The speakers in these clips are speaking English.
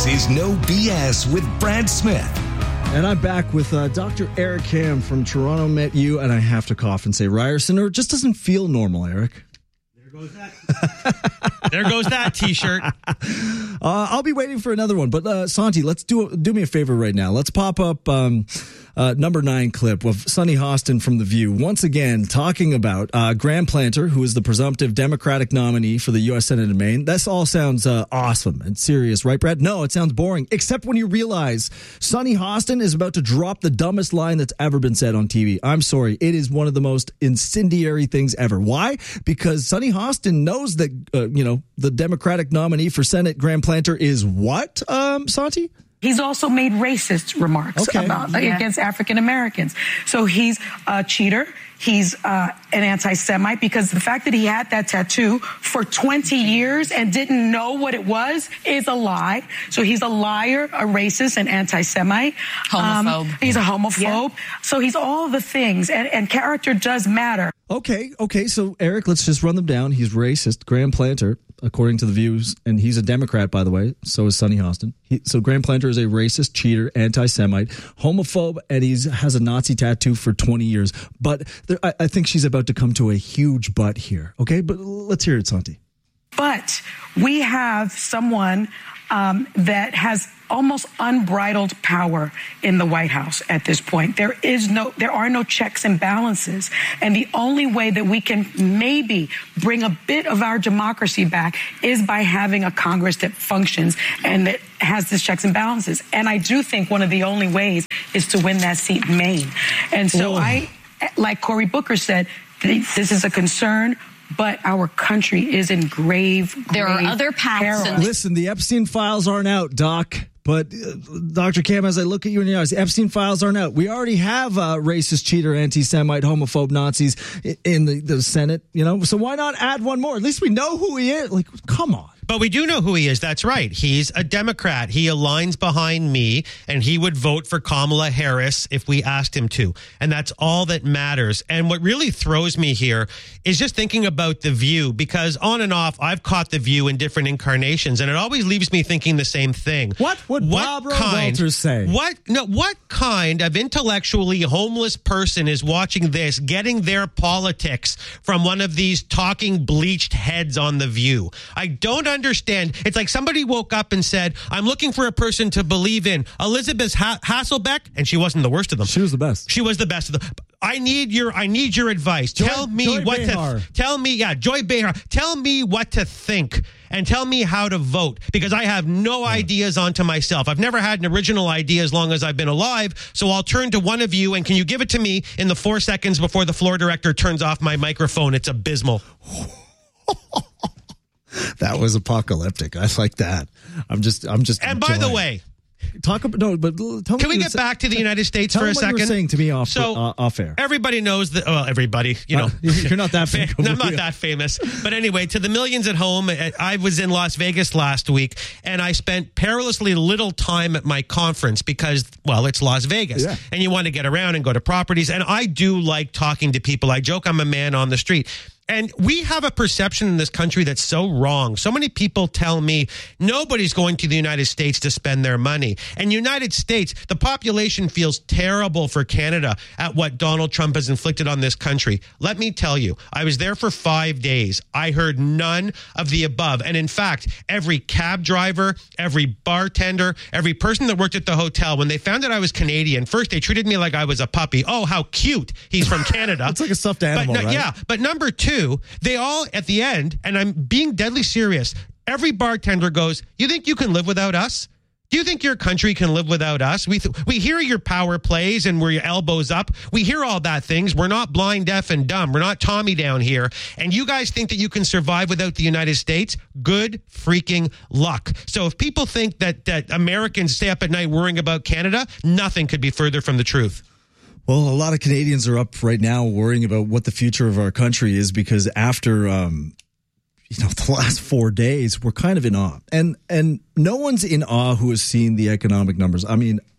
is No BS with Brad Smith. And I'm back with Dr. Eric Ham from Toronto Met U, and I have to cough and say Ryerson, or it just doesn't feel normal, Eric. There goes that. There goes that T-shirt. I'll be waiting for another one, but Santi, let's do me a favor right now. Let's pop up number 9 clip of Sunny Hostin from The View, once again talking about Graham Planter, who is the presumptive Democratic nominee for the U.S. Senate in Maine. This all sounds awesome and serious, right, Brad? No, it sounds boring, except when you realize Sunny Hostin is about to drop the dumbest line that's ever been said on TV. I'm sorry. It is one of the most incendiary things ever. Why? Because Sunny Hostin knows that, the Democratic nominee for Senate, Graham Planter, is what, Santi? He's also made racist remarks against African Americans. So he's a cheater. He's an anti-Semite, because the fact that he had that tattoo for 20 years and didn't know what it was is a lie. So he's a liar, a racist, an anti-Semite. Homophobe. He's a homophobe. Yeah. So he's all the things, and character does matter. Okay. So, Eric, let's just run them down. He's racist. Graham Planter, according to The Views, and he's a Democrat, by the way. So is Sunny Hostin. So Graham Planter is a racist, cheater, anti-Semite, homophobe, and he has a Nazi tattoo for 20 years. But I think she's about to come to a huge but here. Okay, but let's hear it, Santi. But we have someone that has almost unbridled power in the White House at this point. There are no checks and balances. And the only way that we can maybe bring a bit of our democracy back is by having a Congress that functions and that has these checks and balances. And I do think one of the only ways is to win that seat in Maine. And so like Cory Booker said, this is a concern, but our country is in grave There are other paths. Listen, the Epstein files aren't out, Doc. But Dr. Cam, as I look at you in your eyes, the Epstein files aren't out. We already have racist, cheater, anti-Semite, homophobe Nazis in the Senate, So why not add one more? At least we know who he is. Like, come on. But we do know who he is. That's right. He's a Democrat. He aligns behind me, and he would vote for Kamala Harris if we asked him to. And that's all that matters. And what really throws me here is just thinking about The View, because on and off, I've caught The View in different incarnations, and it always leaves me thinking the same thing. What would Barbara Walters say? What kind of intellectually homeless person is watching this, getting their politics from one of these talking bleached heads on The View? I don't understand. It's like somebody woke up and said, I'm looking for a person to believe in. Elizabeth Hasselbeck, and she wasn't the worst of them. She was the best. She was the best of them. I need your advice. Tell me Joy Behar. Joy Behar. Tell me what to think and tell me how to vote, because I have no ideas onto myself. I've never had an original idea as long as I've been alive. So I'll turn to one of you, and can you give it to me in the 4 seconds before the floor director turns off my microphone? It's abysmal. That was apocalyptic. I like that. I'm just. And by the way, tell me. Can we get back to the United States for a second? What you were saying to me off air. Everybody knows that. Well, everybody, you're not that famous. I'm not that famous. But anyway, to the millions at home, I was in Las Vegas last week, and I spent perilously little time at my conference because, well, it's Las Vegas, and you want to get around and go to properties. And I do like talking to people. I joke I'm a man on the street. And we have a perception in this country that's so wrong. So many people tell me nobody's going to the United States to spend their money. And United States, the population feels terrible for Canada at what Donald Trump has inflicted on this country. Let me tell you, I was there for 5 days. I heard none of the above. And in fact, every cab driver, every bartender, every person that worked at the hotel, when they found out I was Canadian, first they treated me like I was a puppy. Oh, how cute. He's from Canada. It's like a stuffed animal, right? Yeah. But number two, they all, at the end, and I'm being deadly serious, every bartender goes, you think you can live without us? Do you think your country can live without us? We hear your power plays and where your elbows up. We hear all that things. We're not blind, deaf, and dumb. We're not Tommy down here. And you guys think that you can survive without the United States? Good freaking luck. So if people think that Americans stay up at night worrying about Canada, nothing could be further from the truth. Well, a lot of Canadians are up right now worrying about what the future of our country is, because after, the last 4 days, we're kind of in awe. And no one's in awe who has seen the economic numbers. I mean,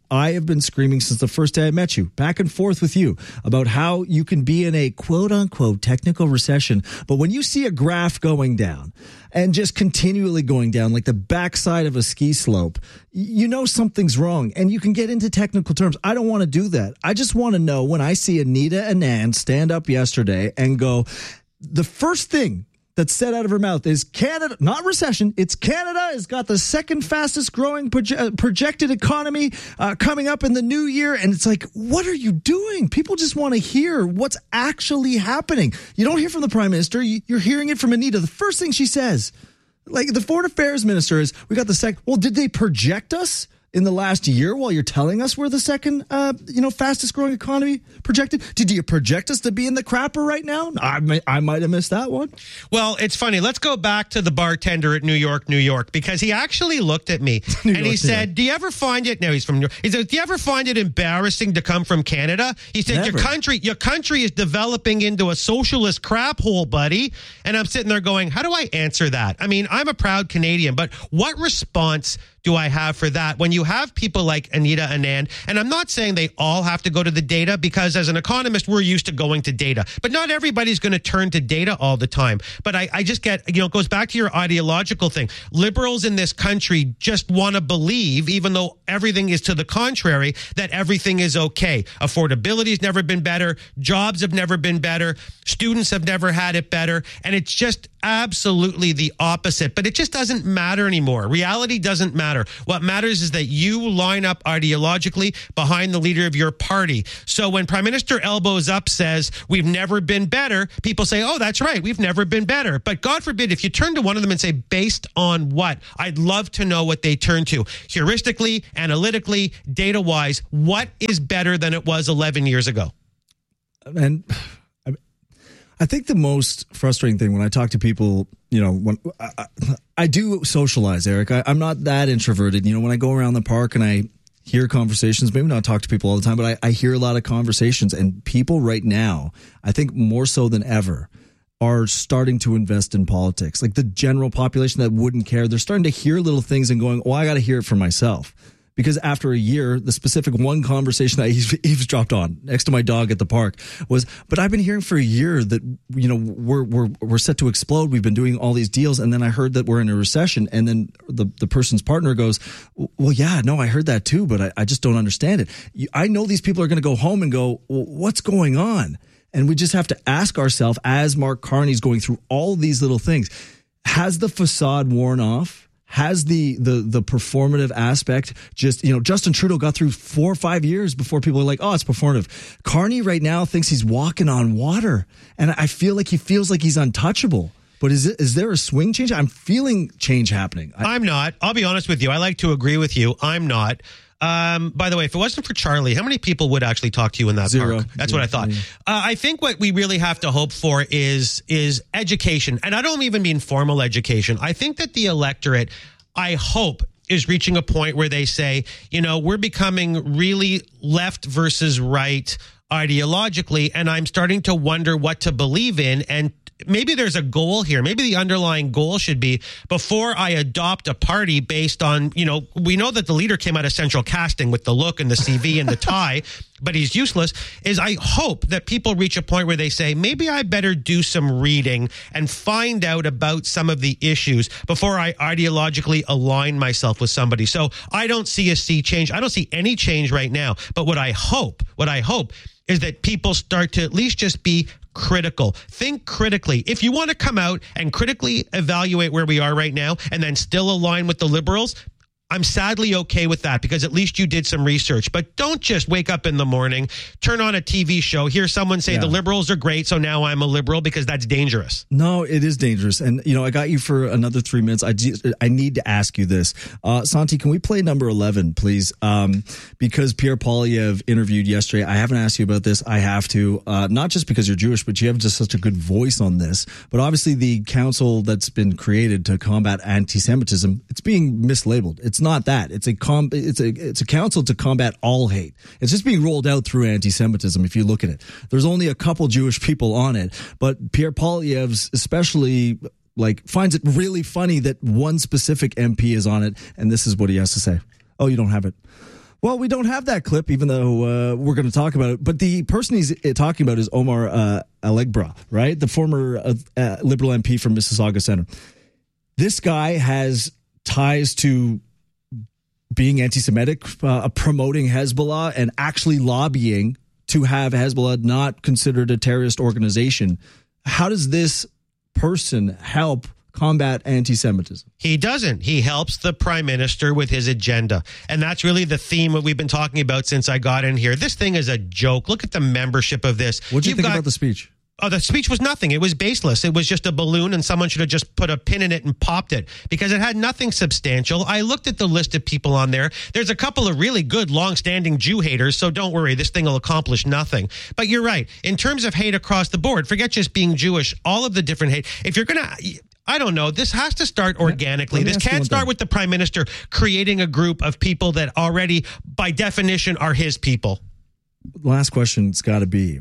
I have been screaming since the first day I met you, back and forth with you, about how you can be in a quote-unquote technical recession, but when you see a graph going down and just continually going down like the backside of a ski slope, you know something's wrong, and you can get into technical terms. I don't want to do that. I just want to know when I see Anita Anand stand up yesterday and go, the first thing that said out of her mouth is Canada, not recession, it's Canada has got the second fastest growing projected economy coming up in the new year. And it's like, what are you doing? People just want to hear what's actually happening. You don't hear from the Prime Minister. You're hearing it from Anita. The first thing she says, like the Foreign Affairs Minister, is we got the second. Well, did they project us in the last year while you're telling us we're the second, fastest growing economy projected? Did you project us to be in the crapper right now? I might have missed that one. Well, it's funny. Let's go back to the bartender at New York, New York, because he actually looked at me and he said, do you ever find it, no, he's from New York. He said, do you ever find it embarrassing to come from Canada? He said, Never. your country is developing into a socialist crap hole, buddy. And I'm sitting there going, how do I answer that? I mean, I'm a proud Canadian, but what response do I have for that when you have people like Anita Anand? And I'm not saying they all have to go to the data, because as an economist, we're used to going to data, but not everybody's going to turn to data all the time. But I just get, it goes back to your ideological thing. Liberals in this country just want to believe, even though everything is to the contrary, that everything is okay. Affordability has never been better. Jobs have never been better. Students have never had it better. And it's just absolutely the opposite. But it just doesn't matter anymore. Reality doesn't matter. What matters is that you line up ideologically behind the leader of your party. So when Prime Minister Elbows Up says, we've never been better, people say, oh, that's right, we've never been better. But God forbid, if you turn to one of them and say, based on what? I'd love to know what they turn to. Heuristically, analytically, data-wise, what is better than it was 11 years ago? And I think the most frustrating thing when I talk to people, when I do socialize, Eric, I'm not that introverted. When I go around the park and I hear conversations, maybe not talk to people all the time, but I hear a lot of conversations, and people right now, I think more so than ever, are starting to invest in politics. Like the general population that wouldn't care, they're starting to hear little things and going, I got to hear it for myself. Because after a year, the specific one conversation that I eavesdropped on next to my dog at the park was, but I've been hearing for a year that, we're set to explode. We've been doing all these deals. And then I heard that we're in a recession. And then the person's partner goes, well, yeah, no, I heard that too, but I just don't understand it. I know these people are going to go home and go, well, what's going on? And we just have to ask ourselves, as Mark Carney's going through all these little things, has the facade worn off? Has the performative aspect just, Justin Trudeau got through 4 or 5 years before people are like, oh, it's performative. Carney right now thinks he's walking on water. And I feel like he feels like he's untouchable. But is there a swing change? I'm feeling change happening. I'm not. I'll be honest with you. I like to agree with you. I'm not. By the way, if it wasn't for Charlie, how many people would actually talk to you in that park? That's what I thought. I think what we really have to hope for is education. And I don't even mean formal education. I think that the electorate, I hope, is reaching a point where they say, we're becoming really left versus right ideologically, and I'm starting to wonder what to believe in. And maybe there's a goal here. Maybe the underlying goal should be, before I adopt a party based on, we know that the leader came out of central casting with the look and the CV and the tie, but he's useless, is I hope that people reach a point where they say, maybe I better do some reading and find out about some of the issues before I ideologically align myself with somebody. So I don't see a sea change. I don't see any change right now. But what I hope is that people start to at least just be critical. Think critically. If you want to come out and critically evaluate where we are right now and then still align with the Liberals, I'm sadly okay with that, because at least you did some research. But don't just wake up in the morning, turn on a TV show, hear someone say the Liberals are great, so now I'm a Liberal, because that's dangerous. No, it is dangerous. And, I got you for another 3 minutes. I need to ask you this. Santi, can we play number 11, please? Because Pierre Poilievre interviewed yesterday. I haven't asked you about this. I have to. Not just because you're Jewish, but you have just such a good voice on this. But obviously the council that's been created to combat anti-Semitism, it's being mislabeled. It's not that. It's a council to combat all hate. It's just being rolled out through anti-Semitism. If you look at it, there's only a couple Jewish people on it, but Pierre Poilievre especially finds it really funny that one specific MP is on it, and this is what he has to say. Oh, you don't have it. Well, we don't have that clip, even though we're going to talk about it. But the person he's talking about is Omar Alegbra, right? The former Liberal MP from Mississauga Centre. This guy has ties to being anti-Semitic, promoting Hezbollah, and actually lobbying to have Hezbollah not considered a terrorist organization. How does this person help combat anti-Semitism? He doesn't. He helps the prime minister with his agenda. And that's really the theme that we've been talking about since I got in here. This thing is a joke. Look at the membership of this. What do you think about the speech? Oh, the speech was nothing. It was baseless. It was just a balloon, and someone should have just put a pin in it and popped it because it had nothing substantial. I looked at the list of people on there. There's a couple of really good, long-standing Jew haters, so don't worry. This thing will accomplish nothing. But you're right. In terms of hate across the board, forget just being Jewish, all of the different hate. If you're going to... I don't know. This has to start organically. This can't start with the prime minister creating a group of people that already, by definition, are his people. Last question's got to be,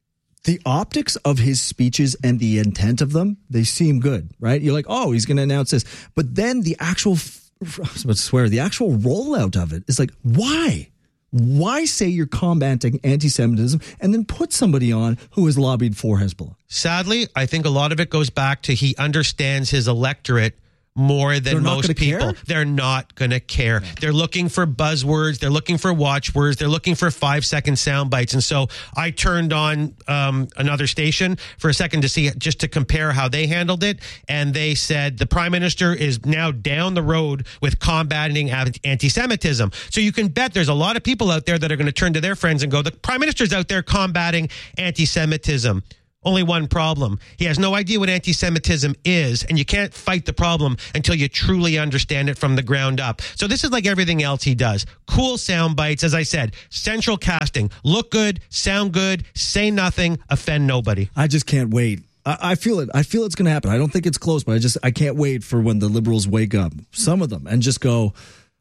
the optics of his speeches and the intent of them, they seem good, right? You're like, oh, he's going to announce this. But then the actual, I was about to swear, the actual rollout of it is like, why? Why say you're combating anti-Semitism and then put somebody on who has lobbied for Hezbollah? Sadly, I think a lot of it goes back to he understands his electorate more than most people. They're not going to care. They're looking for buzzwords. They're looking for watchwords. They're looking for 5-second sound bites. And so I turned on another station for a second to see, just to compare how they handled it. And they said the prime minister is now down the road with combating anti-Semitism. So you can bet there's a lot of people out there that are going to turn to their friends and go, the prime minister's out there combating anti-Semitism. Only one problem. He has no idea what anti-Semitism is, and you can't fight the problem until you truly understand it from the ground up. So this is like everything else he does. Cool sound bites, as I said, central casting. Look good, sound good, say nothing, offend nobody. I just can't wait. I feel it. I feel it's going to happen. I don't think it's close, but I can't wait for when the Liberals wake up, some of them, and just go,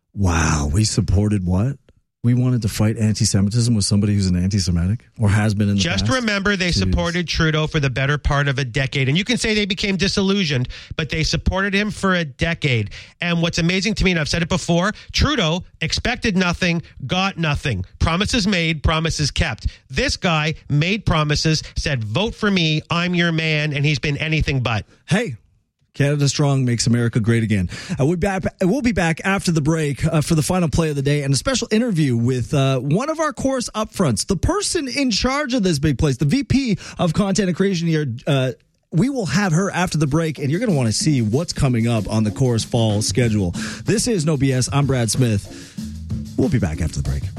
wow, we supported what? We wanted to fight anti-Semitism with somebody who's an anti-Semitic or has been in the past. Just remember, they supported Trudeau for the better part of a decade. And you can say they became disillusioned, but they supported him for a decade. And what's amazing to me, and I've said it before, Trudeau expected nothing, got nothing. Promises made, promises kept. This guy made promises, said, vote for me, I'm your man, and he's been anything but. Hey. Canada Strong makes America great again. We'll be back after the break for the final play of the day and a special interview with one of our Chorus upfronts, the person in charge of this big place, the VP of Content and Creation here. We will have her after the break, and you're going to want to see what's coming up on the Chorus fall schedule. This is No BS. I'm Brad Smith. We'll be back after the break.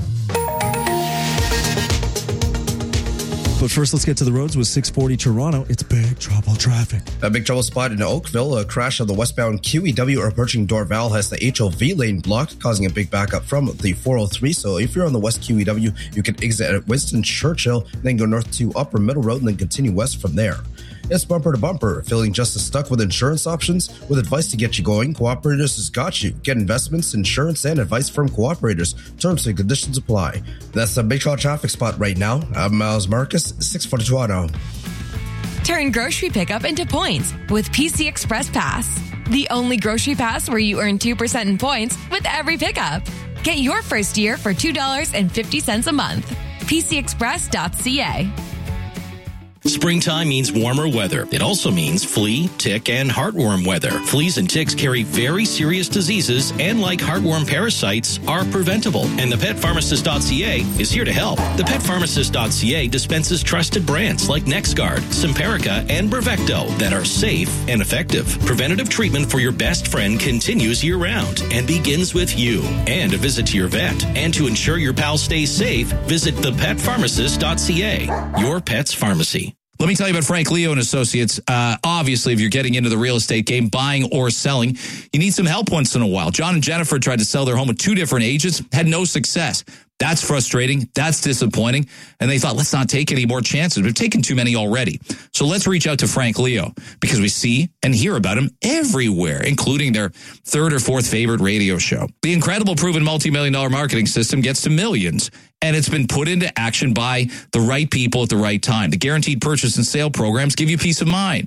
But first, let's get to the roads with 640 Toronto. It's big trouble traffic. A big trouble spot in Oakville. A crash on the westbound QEW approaching Dorval has the HOV lane blocked, causing a big backup from the 403. So if you're on the west QEW, you can exit at Winston Churchill, then go north to Upper Middle Road, and then continue west from there. It's bumper to bumper. Feeling just as stuck with insurance options? With advice to get you going, Cooperators has got you. Get investments, insurance, and advice from Cooperators. Terms and conditions apply. That's a big traffic spot right now. I'm Miles Marcus, 640 Toronto. Turn grocery pickup into points with PC Express Pass. The only grocery pass where you earn 2% in points with every pickup. Get your first year for $2.50 a month. PCExpress.ca. Springtime means warmer weather. It also means flea, tick, and heartworm weather. Fleas and ticks carry very serious diseases and, like heartworm parasites, are preventable. And the PetPharmacist.ca is here to help. The PetPharmacist.ca dispenses trusted brands like NexGard, Simparica, and Brevecto that are safe and effective. Preventative treatment for your best friend continues year-round and begins with you and a visit to your vet. And to ensure your pal stays safe, visit thepetpharmacist.ca, your pet's pharmacy. Let me tell you about Frank Leo and Associates. Obviously, if you're getting into the real estate game, buying or selling, you need some help once in a while. John and Jennifer tried to sell their home with 2 different agents, had no success. That's frustrating. That's disappointing. And they thought, let's not take any more chances. We've taken too many already. So let's reach out to Frank Leo because we see and hear about him everywhere, including their 3rd or 4th favorite radio show. The incredible proven multi-million-dollar marketing system gets to millions, and it's been put into action by the right people at the right time. The guaranteed purchase and sale programs give you peace of mind.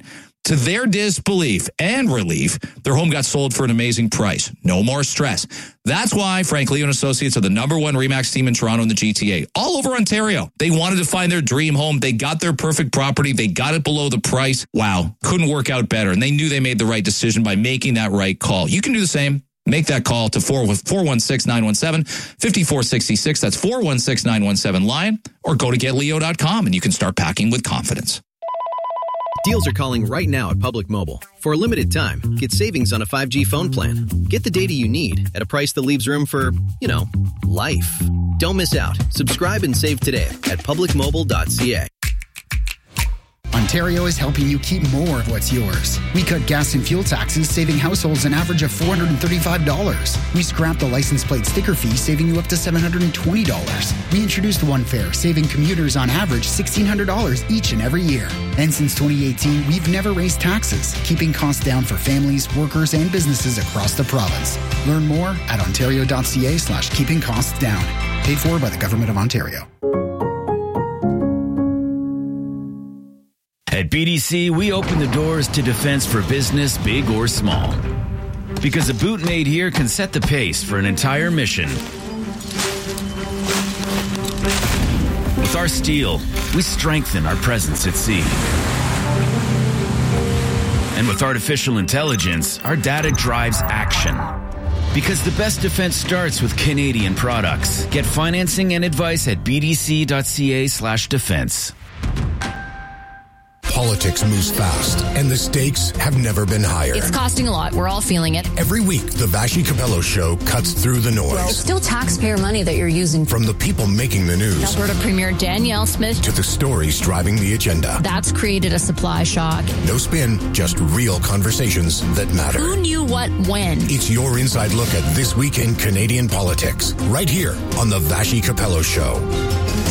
To their disbelief and relief, their home got sold for an amazing price. No more stress. That's why Frank Leo and Associates are the number one RE/MAX team in Toronto and the GTA. All over Ontario. They wanted to find their dream home. They got their perfect property. They got it below the price. Wow. Couldn't work out better. And they knew they made the right decision by making that right call. You can do the same. Make that call to 416-917-5466. That's 416-917-LION. Or go to getleo.com and you can start packing with confidence. Deals are calling right now at Public Mobile. For a limited time, get savings on a 5G phone plan. Get the data you need at a price that leaves room for, life. Don't miss out. Subscribe and save today at publicmobile.ca. Ontario is helping you keep more of what's yours. We cut gas and fuel taxes, saving households an average of $435. We scrapped the license plate sticker fee, saving you up to $720. We introduced One Fare, saving commuters on average $1,600 each and every year. And since 2018, we've never raised taxes, keeping costs down for families, workers, and businesses across the province. Learn more at ontario.ca/keeping costs down. Paid for by the Government of Ontario. At BDC, we open the doors to defense for business, big or small. Because a boot made here can set the pace for an entire mission. With our steel, we strengthen our presence at sea. And with artificial intelligence, our data drives action. Because the best defense starts with Canadian products. Get financing and advice at bdc.ca/defense. Politics moves fast, and the stakes have never been higher. It's costing a lot. We're all feeling it. Every week, the Vassy Capello Show cuts through the noise. It's still taxpayer money that you're using. From the people making the news. Alberta Premier Danielle Smith. To the stories driving the agenda. That's created a supply shock. No spin, just real conversations that matter. Who knew what when? It's your inside look at this week in Canadian politics. Right here on the Vassy Capello Show.